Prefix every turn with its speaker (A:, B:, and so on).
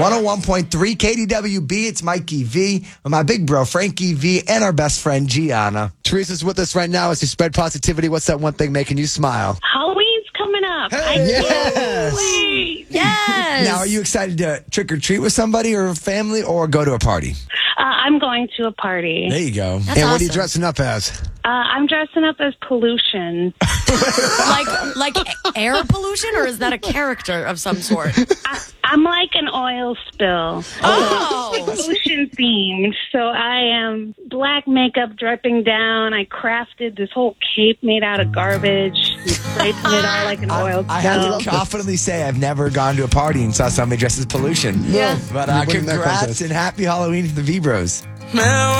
A: 101.3 KDWB. It's Mikey V with my big bro Frankie V and our best friend Gianna.
B: Teresa's with us right now as you spread positivity. What's that one thing making you smile?
C: Halloween's coming up.
A: Hey.
C: Yes.
D: Yes.
A: Now, are you excited to trick or treat with somebody or family or go to a party?
C: I'm going to a party.
A: There you go.
D: That's
B: And what are you
D: awesome.
B: dressing up as?
C: I'm dressing up as pollution.
D: Like air pollution, or is that a character of some sort?
C: I'm like an oil spill.
D: Oh.
C: Ocean themed. So I am black makeup dripping down. I crafted this whole cape made out of garbage. Sprayed it all like an oil
A: I have
C: spill.
A: to confidently say I've never gone to a party and saw somebody dressed as pollution.
D: Yeah.
A: But
B: You're winning that
A: congrats
B: contest.
A: and happy Halloween to the V-Bros.
E: Now